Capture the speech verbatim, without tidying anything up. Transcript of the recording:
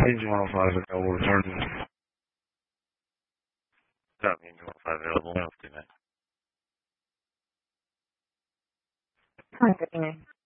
Engine one oh five is available to return. Copy, Engine one oh five available. What else do you need? one fifty-nine.